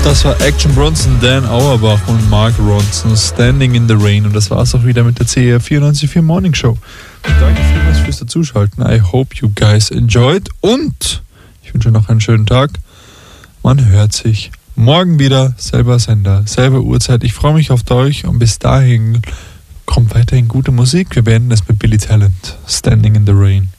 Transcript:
Das war Action Bronson, Dan Auerbach und Mark Ronson, Standing in the Rain. Und das war es auch wieder mit der CR 94.4 Morning Show. Danke vielmals fürs Dazuschalten. I hope you guys enjoyed. Und ich wünsche noch einen schönen Tag. Man hört sich morgen wieder. Selber Sender, selbe Uhrzeit. Ich freue mich auf euch. Und bis dahin kommt weiterhin gute Musik. Wir beenden es mit Billy Talent, Standing in the Rain.